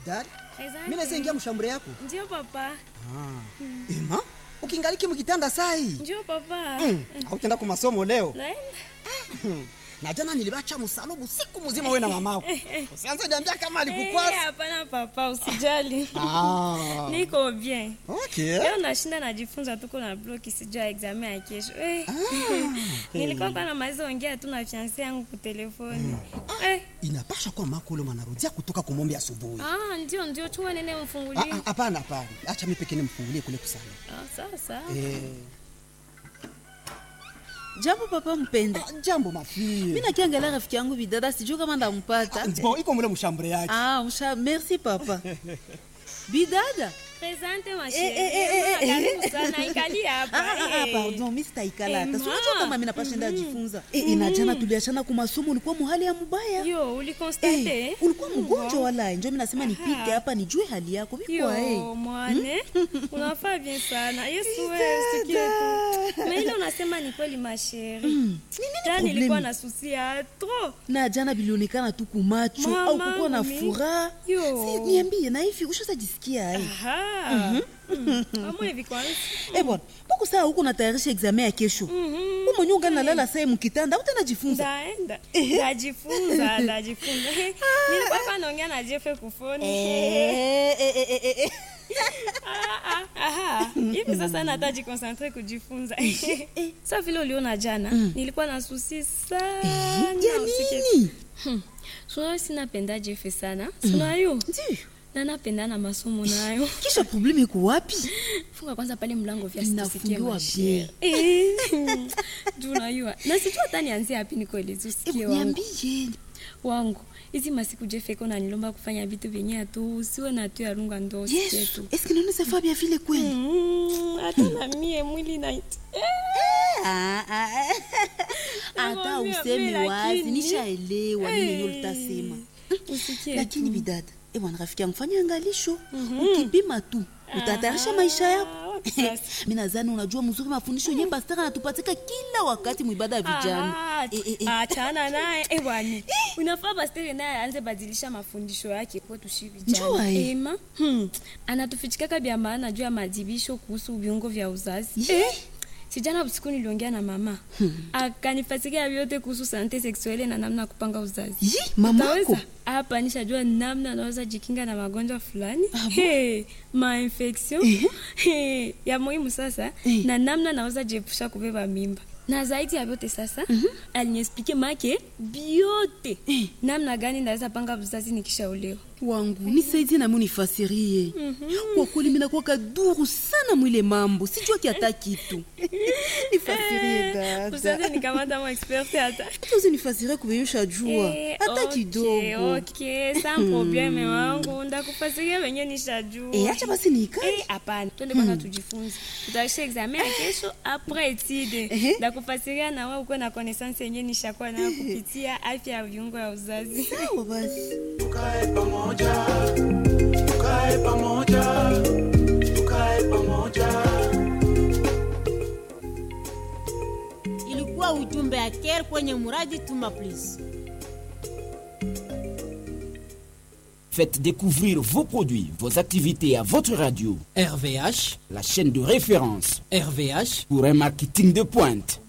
Bidari, mimi naingia mshambure yako. Ndio papa. Ema, ukingaliki mkitanda sai. Ndio papa. Hautaenda kwa masomo leo. Naenda. Na jana nilibacha msalubu siku mzima wewe na mamako. Usianze niambia kama alikukwaza. Hapana papa, usijali. Niko bien. Okay. Leo nashinda najifunza tuko na bloki sijua examen ya kesho. Nilikuwa na maizo ongea tu na fiancé yangu kwa telefoni. Inapasha kwa makolo manarudia kutoka kumombe asubuhi. Ndio chuma nene mfungulie. Hapana. Acha mimi pekee nimfungulie kule kusana. Sasa. Jambo papa mpenda. Jambo mafie. Mimi nakiangalia rafiki yangu Bidada sijui kama ndampata. Bon, iko mule mshambure yake. Merci papa. Bidada. Presente ma chérie. Karibu sana ikali hapa. Pardon, mimi sitaikala hata. Sio kama mimi napashinda jifunza. Inajana tuliachana kwa masomo ulikuwa muhali ya mbaya. Yo, ulikonstate? Ulikuwa mgonjwa wala njoo mimi nasema nipite hapa nijue hali yako. Bikwa mwane. Unafaa bien sana. Yesu wewe sikia tu. Mimi unasema ni kweli ma chérie. Nini nilikuwa na susia trop. Na jana bilionekana tu kumacho au kukuwa na furaha. Si niambie na hivi ushazajisikia Kama hivi kwanza. Bwana, mbona saa huko natayarisha examen ya kesho? Umo nyonga nalala saa mkitanda, utanajifunza. Najifunza. Nilikuwa hapa naongea na Jeff kufoni. Hivi sasa nataji concentrate kujifunza. Sasa vile uliona jana, nilikuwa na susi sana. Nini? Sio sinapenda Jeff sana. Sio Ndio. Na napenda na masomo nayo. Kisha problemi iko wapi? Funga kwanza pale mlango vya sisikie mashie. Tunayua. Na sijui hata nianzie wapi nikueleze usikie wangu. Niambie. Wangu. Hizi masiku Jeffeko na nilomba kufanya vitu vyenye tu usiwe na tu ya runga ndo usikie tu. Est-ce que nous nous avons bien vile kweli? Hata na mie mwili na Hata useme wazi nishaelewa nini ulitasema. Usikie. Lakini Bidada, bwana rafiki yangu fanya angalisho. Ukipima tu utatayarisha maisha yako. Mimi nadhani unajua mzuri mafundisho yenyewe pastor anatupatika kila wakati muibada ya vijana. Achana naye bwana. Unafaa pastor naye aanze badilisha mafundisho yake kwetu sisi vijana. Ema anatufichika bia maana juu ya madibisho kuhusu viungo vya uzazi. Sijana usiku niliongea na mama. Akanifasikia vyote kuhusu sante sexuelle na namna kupanga uzazi. Mamako hapa nishajua namna naweza jikinga na magonjwa fulani. Ma infection. Ya muhimu sasa na namna naweza jiepusha kubeba mimba. Na zaidi ya vyote sasa aliniexplique make biote namna gani naweza panga uzazi nikishaolewa. Wangu nisaidie na mimi nifasirie. Kwa kweli mimi nakuwa kaduru sana mwile mambo. Sijua kiata kitu. Nifasirie dada. Usende nikamata mo expert hata. Tuzi nifasirie kubeyusha jua. Hata kidogo. Okay, sans problème wangu. Ndakufasiria wenye nishajua. Acha basi nikae. Hapana. Twende kwanza tujifunze. Tutaisha examen ya kesho après étude. Ndakufasiria na wewe uko na connaissance yenye nishakuwa nayo kupitia afya ya viungo ya uzazi. Sawa basi. Tukae pamoja. Ilikuwa ujumbe ya Care kwenye muradi Tuma Please. Faites découvrir vos produits, vos activités à votre radio. RVH, la chaîne de référence RVH, pour un marketing de pointe.